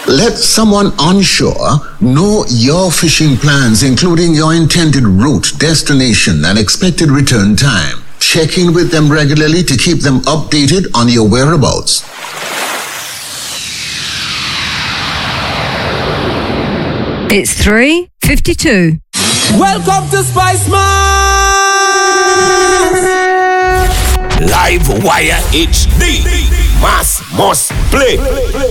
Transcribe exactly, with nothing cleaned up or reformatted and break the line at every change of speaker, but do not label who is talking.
Let someone onshore know your fishing plans, including your intended route, destination, and expected return time. Check in with them regularly to keep them updated on your whereabouts.
It's three fifty-two.
Welcome to Spice Mass!
Live Wire H D. Mass must play.